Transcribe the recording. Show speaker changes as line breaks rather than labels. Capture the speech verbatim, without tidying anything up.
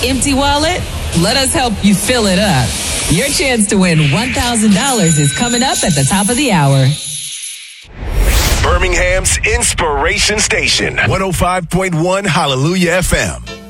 empty wallet? Let us help you fill it up. Your chance to win one thousand dollars is coming up at the top of the hour.
Birmingham's Inspiration Station, one oh five point one Hallelujah F M.